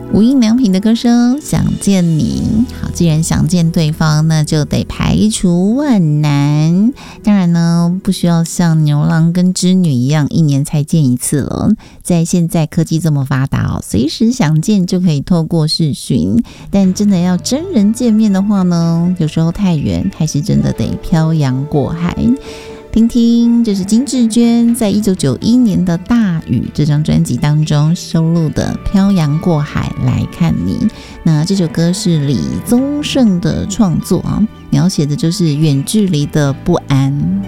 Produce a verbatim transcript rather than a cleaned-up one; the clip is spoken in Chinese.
无印良品的歌声《想见你》。好，既然想见对方，那就得排除万难。当然呢，不需要像牛郎跟织女一样一年才见一次了。在现在科技这么发达哦，随时想见就可以透过视讯。但真的要真人见面的话呢，有时候太远，还是真的得漂洋过海。听听，这是金智娟在一九九一年的《大雨》这张专辑当中收录的《漂洋过海来看你》。那这首歌是李宗盛的创作啊，描写的就是远距离的不安。